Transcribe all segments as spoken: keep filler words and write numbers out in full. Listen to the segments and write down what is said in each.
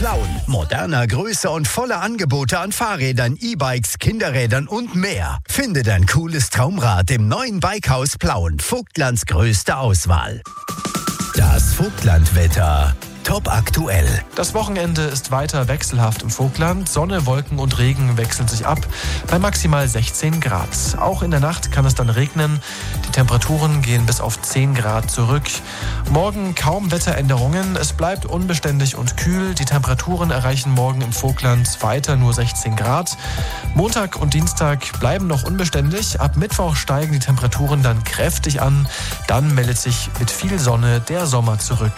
Plauen. Moderner, größer und voller Angebote an Fahrrädern, E-Bikes, Kinderrädern und mehr. Finde dein cooles Traumrad im neuen Bikehaus Plauen. Vogtlands größte Auswahl. Das Vogtlandwetter. Top aktuell. Das Wochenende ist weiter wechselhaft im Vogtland. Sonne, Wolken und Regen wechseln sich ab bei maximal sechzehn Grad. Auch in der Nacht kann es dann regnen. Die Temperaturen gehen bis auf zehn Grad zurück. Morgen kaum Wetteränderungen. Es bleibt unbeständig und kühl. Die Temperaturen erreichen morgen im Vogtland weiter nur sechzehn Grad. Montag und Dienstag bleiben noch unbeständig. Ab Mittwoch steigen die Temperaturen dann kräftig an. Dann meldet sich mit viel Sonne der Sommer zurück.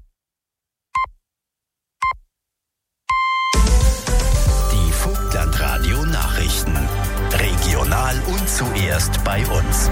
Radio Nachrichten. Regional und zuerst bei uns.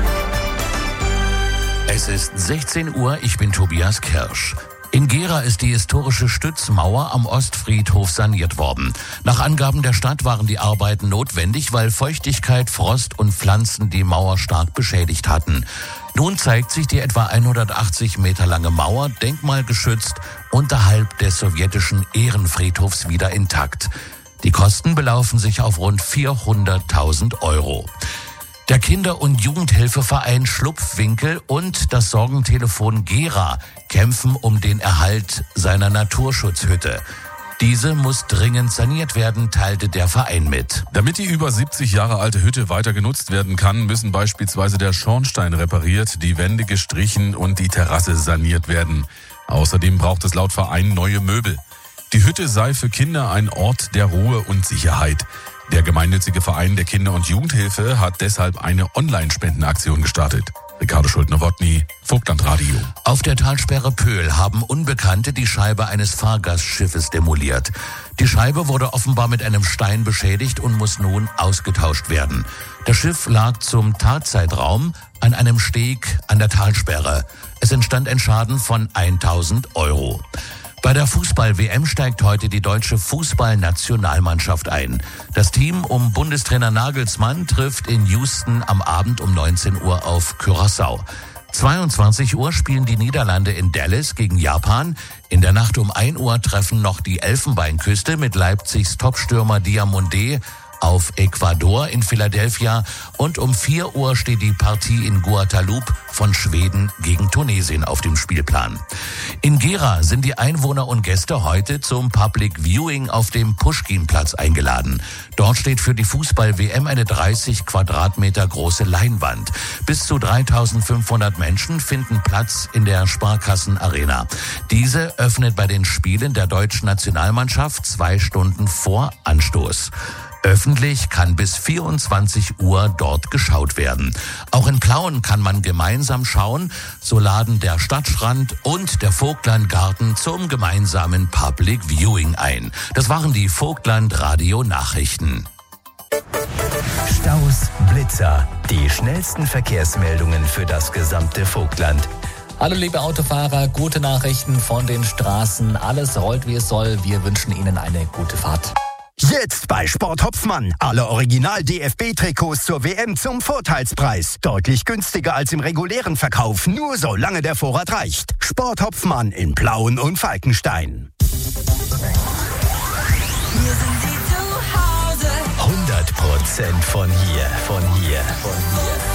Es ist sechzehn Uhr, ich bin Tobias Kirsch. In Gera ist die historische Stützmauer am Ostfriedhof saniert worden. Nach Angaben der Stadt waren die Arbeiten notwendig, weil Feuchtigkeit, Frost und Pflanzen die Mauer stark beschädigt hatten. Nun zeigt sich die etwa hundertachtzig Meter lange Mauer, denkmalgeschützt, unterhalb des sowjetischen Ehrenfriedhofs wieder intakt. Die Kosten belaufen sich auf rund vierhunderttausend Euro. Der Kinder- und Jugendhilfeverein Schlupfwinkel und das Sorgentelefon Gera kämpfen um den Erhalt seiner Naturschutzhütte. Diese muss dringend saniert werden, teilte der Verein mit. Damit die über siebzig Jahre alte Hütte weiter genutzt werden kann, müssen beispielsweise der Schornstein repariert, die Wände gestrichen und die Terrasse saniert werden. Außerdem braucht es laut Verein neue Möbel. Die Hütte sei für Kinder ein Ort der Ruhe und Sicherheit. Der gemeinnützige Verein der Kinder- und Jugendhilfe hat deshalb eine Online-Spendenaktion gestartet. Ricardo Schulte-Nowotny, Vogtlandradio. Auf der Talsperre Pöhl haben Unbekannte die Scheibe eines Fahrgastschiffes demoliert. Die Scheibe wurde offenbar mit einem Stein beschädigt und muss nun ausgetauscht werden. Das Schiff lag zum Tatzeitraum an einem Steg an der Talsperre. Es entstand ein Schaden von tausend Euro. Bei der Fußball-W M steigt heute die deutsche Fußballnationalmannschaft ein. Das Team um Bundestrainer Nagelsmann trifft in Houston am Abend um neunzehn Uhr auf Curaçao. zweiundzwanzig Uhr spielen die Niederlande in Dallas gegen Japan. In der Nacht um ein Uhr treffen noch die Elfenbeinküste mit Leipzigs Topstürmer Diomandé auf Ecuador in Philadelphia und um vier Uhr steht die Partie in Guadeloupe von Schweden gegen Tunesien auf dem Spielplan. In Gera sind die Einwohner und Gäste heute zum Public Viewing auf dem Puschkinplatz eingeladen. Dort steht für die Fußball-W M eine dreißig Quadratmeter große Leinwand. Bis zu dreitausendfünfhundert Menschen finden Platz in der Sparkassenarena. Diese öffnet bei den Spielen der deutschen Nationalmannschaft zwei Stunden vor Anstoß. Öffentlich kann bis vierundzwanzig Uhr dort geschaut werden. Auch in Plauen kann man gemeinsam schauen. So laden der Stadtstrand und der Vogtlandgarten zum gemeinsamen Public Viewing ein. Das waren die Vogtland Radio Nachrichten. Staus, Blitzer, die schnellsten Verkehrsmeldungen für das gesamte Vogtland. Hallo liebe Autofahrer, gute Nachrichten von den Straßen. Alles rollt wie es soll. Wir wünschen Ihnen eine gute Fahrt. Jetzt bei Sport Hopfmann. Alle Original-D F B-Trikots zur W M zum Vorteilspreis. Deutlich günstiger als im regulären Verkauf, nur solange der Vorrat reicht. Sport Hopfmann in Plauen und Falkenstein. Hier sind Sie zu Hause. hundert Prozent von hier, von hier, von hier.